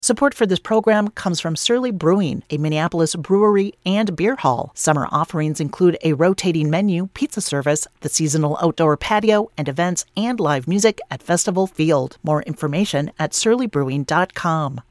Support for this program comes from Surly Brewing, a Minneapolis brewery and beer hall. Summer offerings include a rotating menu, pizza service, the seasonal outdoor patio, and events and live music at Festival Field. More information at surlybrewing.com.